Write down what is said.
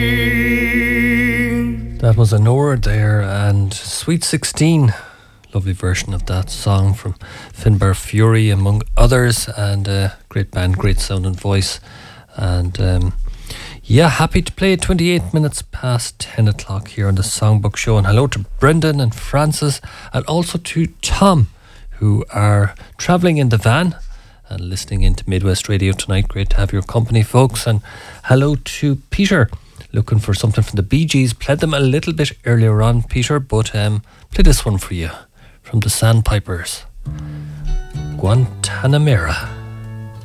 That was Anora there, and Sweet 16. Lovely version of that song from Finbar Fury, among others, and great band, great sound and voice. And yeah, happy to play 28 minutes past 10 o'clock here on the Songbook Show. And hello to Brendan and Francis, and also to Tom, who are travelling in the van and listening into Midwest Radio tonight. Great to have your company, folks. And hello to Peter, looking for something from the Bee Gees. Played them a little bit earlier on, Peter, but play this one for you from the Sandpipers, Guantanamera.